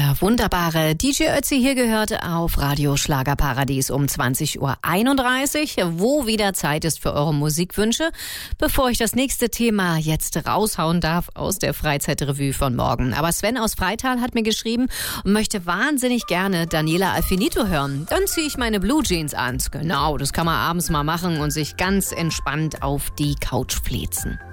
Der wunderbare DJ Ötzi hier gehört auf Radio Schlagerparadies um 20.31 Uhr, wo wieder Zeit ist für eure Musikwünsche. Bevor ich das nächste Thema jetzt raushauen darf aus der Freizeitrevue von morgen. Aber Sven aus Freital hat mir geschrieben und möchte wahnsinnig gerne Daniela Alfinito hören. Dann ziehe ich meine Blue Jeans an. Genau, das kann man abends mal machen und sich ganz entspannt auf die Couch fläzen.